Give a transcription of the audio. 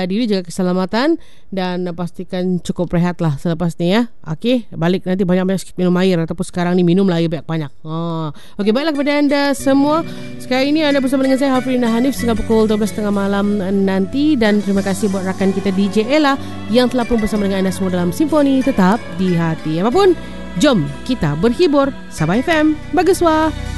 jaga diri, jaga keselamatan, dan pastikan cukup rehat lah selepas ni ya. Okey, balik nanti banyak-banyak minum air, ataupun sekarang ni minumlah air banyak-banyak. Okey, baiklah kepada anda semua. Sekarang ini anda bersama dengan saya Hafrina Hanif sehingga pukul 12.30 malam nanti, dan terima kasih buat rakan kita DJ Ella yang telah pun bersama dengan anda semua dalam Simfoni Tetap di Hati. Apapun, jom kita berhibur. Sabah FM, Bagus Wah.